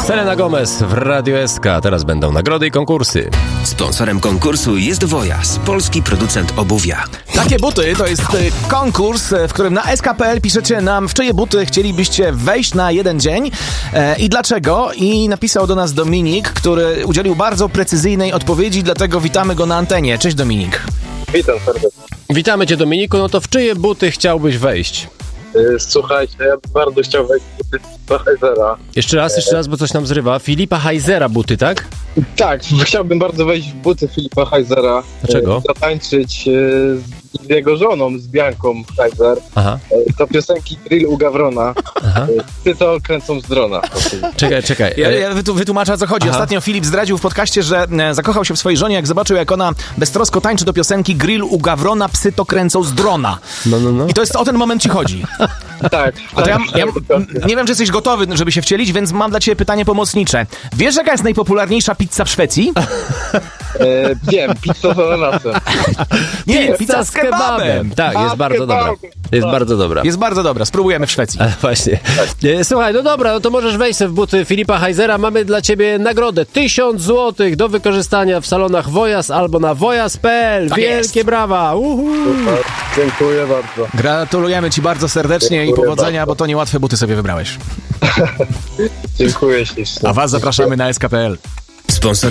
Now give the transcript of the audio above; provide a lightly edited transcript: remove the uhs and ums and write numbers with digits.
Selena Gomez w Radio SK. Teraz będą nagrody i konkursy. Sponsorem konkursu jest Wojas, polski producent obuwia. Takie buty to jest konkurs, w którym na sk.pl piszecie nam, w czyje buty chcielibyście wejść na jeden dzień i dlaczego. I napisał do nas Dominik, który udzielił bardzo precyzyjnej odpowiedzi, dlatego witamy go na antenie. Cześć Dominik. Witam serdecznie. Witamy cię, Dominiku. No to w czyje buty chciałbyś wejść? Słuchajcie, ja bym bardzo chciał wejść w buty Filipa Heisera. Jeszcze raz, bo coś nam zrywa. Filipa Heisera buty, tak? Tak, chciałbym bardzo wejść w buty Filipa Heisera. Dlaczego? Zatańczyć z jego żoną, z Bianką Heiser. Aha. Do piosenki Grill u Gawrona. Ty to kręcą z drona. Czekaj. Ja wytłumaczę, o co chodzi. Aha. Ostatnio Filip zdradził w podcaście, że zakochał się w swojej żonie, jak zobaczył, jak ona beztrosko tańczy do piosenki Grill u Gawrona, psy to kręcą z drona. No. I to jest o ten moment ci chodzi. Tak. A to ja nie wiem, czy jesteś gotowy, żeby się wcielić, więc mam dla ciebie pytanie pomocnicze. Wiesz, jaka jest najpopularniejsza pizza w Szwecji? Wiem, pizza z ananasem. Nie, pizza z kebabem. Tak, jest bardzo dobra. Jest bardzo dobra. Jest bardzo dobra, spróbujemy w Szwecji. Ale właśnie. Słuchaj, no dobra, no to możesz wejść w buty Filipa Heisera. Mamy dla ciebie nagrodę 1000 zł do wykorzystania w salonach Wojas albo na wojas.pl. Tak Wielkie jest. brawa! Super. Dziękuję bardzo. Gratulujemy ci bardzo serdecznie i Dziękuję powodzenia, bardzo. bo to niełatwe buty sobie wybrałeś. Dziękuję ślicznie. A was zapraszamy na sk.pl. Sponsorem